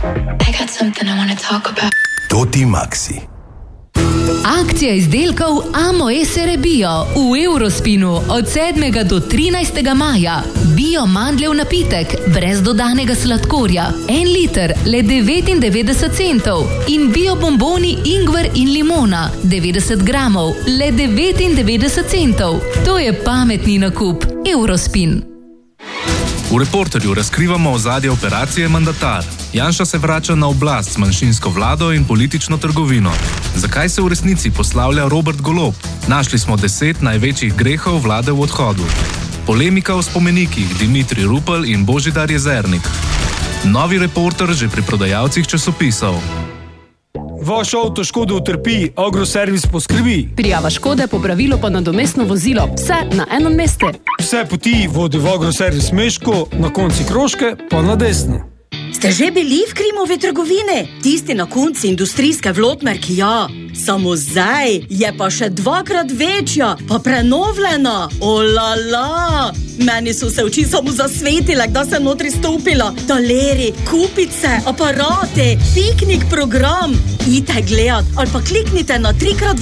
Toti Maxi. Akcija izdelkov Amoesere Bio v Eurospinu od 7. do 13. maja. Bio mandljev napitek, brez dodanega sladkorja, 1 liter, le 99 centov. In bio bomboni ingver in limona, 90 gramov, le 99 centov. To je pametni nakup. Eurospin. V Reporterju razkrivamo ozadje operacije Mandatar. Janša se vrača na oblast s manjšinsko vlado in politično trgovino. Zakaj se v resnici poslavlja Robert Golob? Našli smo 10 največjih grehov vlade v odhodu. Polemika o spomenikih Dimitrij Rupel in Božidar Jezernik. Novi Reporter že pri prodajalcih časopisov. Vaš avto škodo utrpi, Agroservis poskrbi. Prijava škode, popravilo pa nadomestno vozilo. Vse na enem mestu. Vse poti vodi v Agroservis Meško, na konci Kroške pa na desno. Ste že bili v Krimovi trgovini? Tisti na konci industrijske Vlotmerki, ja. Samo zdaj je pa še 2-krat večja, pa prenovljena. Olala! Meni so se oči samo zasvetile, da sem notri stopila. Taleri, kupice, aparate, piknik program. Idite gledat ali pa kliknite na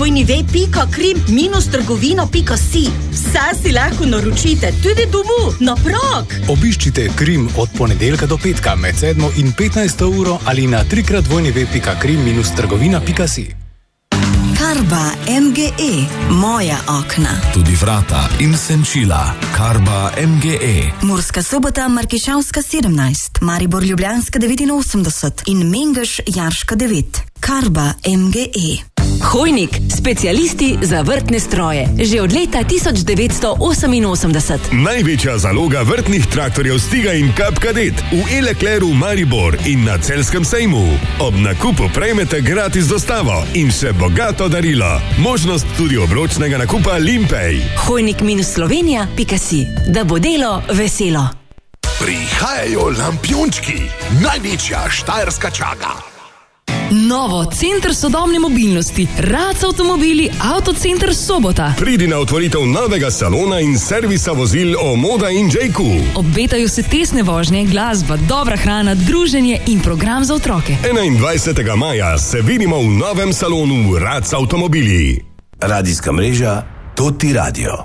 www.krim-trgovina.si. Vse si lahko naročite, tudi domu, na prag. Obiščite Krim od ponedeljka do petka med 7 in 15 uro ali na www.krim-trgovina.si. Karba MGE, moja okna. Tudi vrata in senčila. Karba MGE. Murska Sobota, Markišavska 17, Maribor Ljubljanska 89 in Mengeš Jarška 9. Karba MGE. Hojnik, specialisti za vrtne stroje. Že od leta 1988. Največja zaloga vrtnih traktorjev Stiga in Kap Kadet v Elekleru Maribor in na Celjskem sejmu. Ob nakupu prejmete gratis dostavo in še bogato darilo. Možnost tudi obročnega nakupa Limpej. Hojnik-slovenija.si. Da bo delo veselo. Prihajajo lampijončki. Največja štajerska čaga. Novo, center sodobne mobilnosti, Rac avtomobili, Avtocenter Sobota. Pridi na otvoritev novega salona in servisa vozil Omoda in J.Q. Obetajo se tesne vožnje, glasba, dobra hrana, druženje in program za otroke. 21. maja se vidimo v novem salonu Rac avtomobili. Radijska mreža Toti Radio.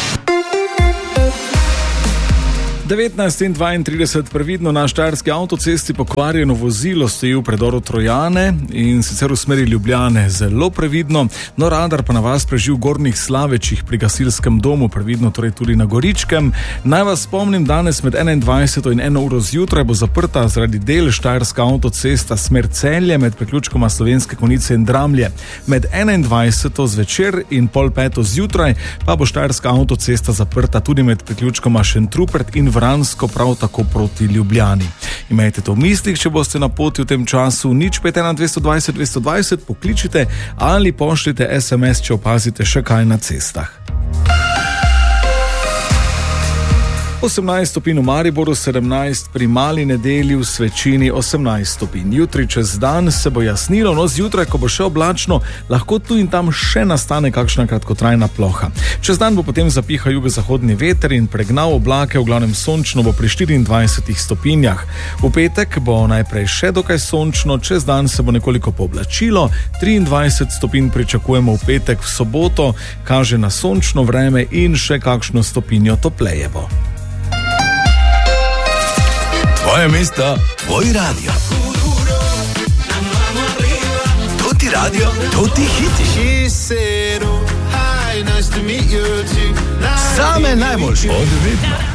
19:32, previdno na štajerski avtocesti pokvarjeno vozilo stoji v predoru Trojane in sicer v smeri Ljubljane. Zelo previdno, no radar pa na vas preži v Gornjih Slavečih pri gasilskem domu, previdno torej tudi na Goričkem. Naj vas spomnim, danes med 21 in 1 uro zjutraj bo zaprta zaradi del štajerska avtocesta smer Celje med priključkoma Slovenske Konjice in Dramlje. Med 21 zvečer in 4:30 zjutraj pa bo štajerska avtocesta zaprta tudi med priključkoma Šentrupert in Vransko, prav tako proti Ljubljani. Imejte to v mislih, če boste na poti v tem času. 051 220 220, pokličite ali pošljite SMS, če opazite še kaj na cestah. 18 stopinj v Mariboru, 17 pri Mali Nedelji, v Svečini 18 stopinj. Jutri čez dan se bo jasnilo, no zjutraj, ko bo še oblačno, lahko tu in tam še nastane kakšna kratkotrajna ploha. Čez dan bo potem zapihal jugozahodni veter in pregnal oblake, v glavnem sončno bo pri 24 stopinjah. V petek bo najprej še dokaj sončno, čez dan se bo nekoliko pooblačilo, 23 stopinj pričakujemo v petek, v soboto kaže na sončno vreme in še kakšno stopinjo topleje bo. Tvoje mesto, tvoj radio. Toti radio, toti hiti. Same najboljše od vedno.